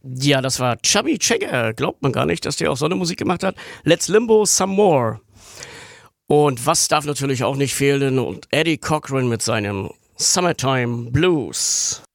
Ja, das war Chubby Checker. Glaubt man gar nicht, dass der auch so eine Musik gemacht hat. Let's Limbo Some More. Und was darf natürlich auch nicht fehlen? Und Eddie Cochran mit seinem Summertime Blues.